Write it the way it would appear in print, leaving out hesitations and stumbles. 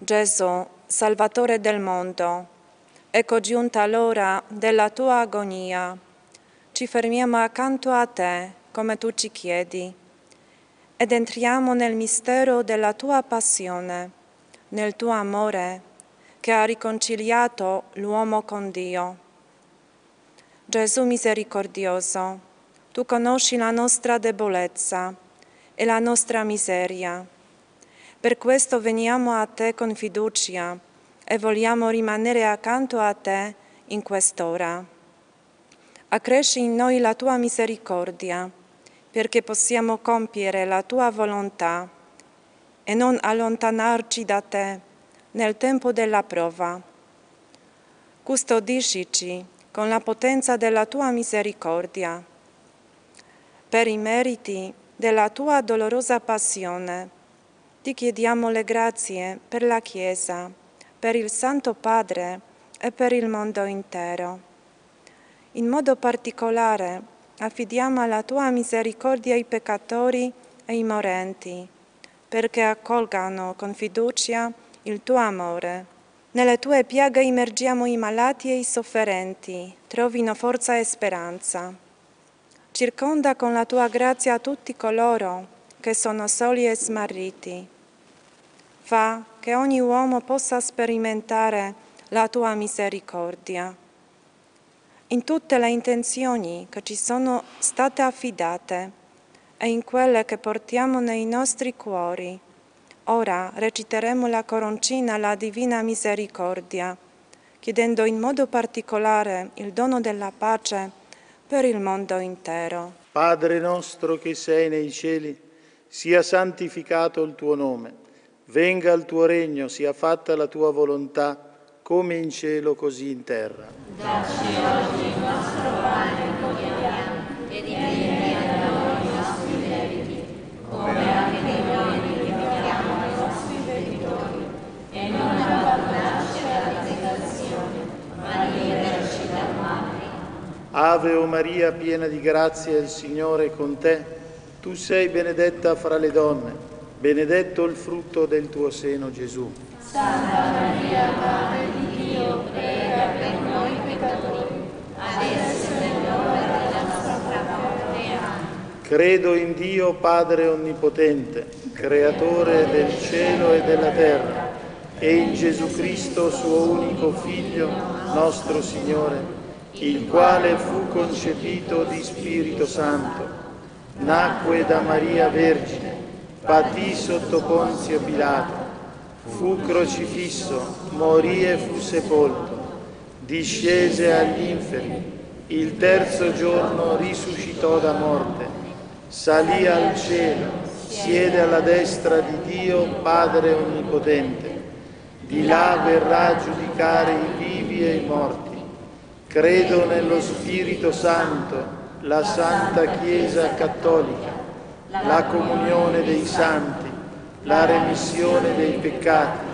Gesù, Salvatore del mondo, ecco giunta l'ora della tua agonia. Ci fermiamo accanto a te, come tu ci chiedi, ed entriamo nel mistero della tua passione, nel tuo amore che ha riconciliato l'uomo con Dio. Gesù misericordioso, tu conosci la nostra debolezza e la nostra miseria. Per questo veniamo a te con fiducia e vogliamo rimanere accanto a te in quest'ora. Accresci in noi la tua misericordia, perché possiamo compiere la tua volontà e non allontanarci da te nel tempo della prova. Custodiscici con la potenza della tua misericordia. Per i meriti della tua dolorosa passione, ti chiediamo le grazie per la Chiesa, per il Santo Padre e per il mondo intero. In modo particolare affidiamo alla tua misericordia i peccatori e i morenti, perché accolgano con fiducia il tuo amore. Nelle tue piaghe immergiamo i malati e i sofferenti, trovino forza e speranza. Circonda con la tua grazia tutti coloro che sono soli e smarriti. Fa che ogni uomo possa sperimentare la tua misericordia. In tutte le intenzioni che ci sono state affidate e in quelle che portiamo nei nostri cuori, ora reciteremo la coroncina alla Divina Misericordia, chiedendo in modo particolare il dono della pace per il mondo intero. Padre nostro che sei nei cieli, sia santificato il tuo nome. Venga il tuo regno, sia fatta la tua volontà, come in cielo così in terra. Dacci oggi il nostro pane quotidiano e rimetti a noi i nostri debiti, come anche noi rimettiamo ai nostri debitori, e non abbandonarci alla tentazione, ma liberaci dal male. Ave o Maria, piena di grazia, il Signore è con te. Tu sei benedetta fra le donne, benedetto il frutto del tuo seno, Gesù. Santa Maria, Madre di Dio, prega per noi peccatori, adesso è l'ora della nostra morte. Amen. Credo in Dio Padre Onnipotente, Creatore del cielo e della terra, e in Gesù Cristo, suo unico Figlio, nostro Signore, il quale fu concepito di Spirito Santo, nacque da Maria Vergine, patì sotto Ponzio Pilato, fu crocifisso, morì e fu sepolto, discese agli inferi, il terzo giorno risuscitò da morte, salì al cielo, siede alla destra di Dio Padre Onnipotente, di là verrà a giudicare i vivi e i morti. Credo nello Spirito Santo, la Santa Chiesa Cattolica, la comunione dei santi, la remissione dei peccati,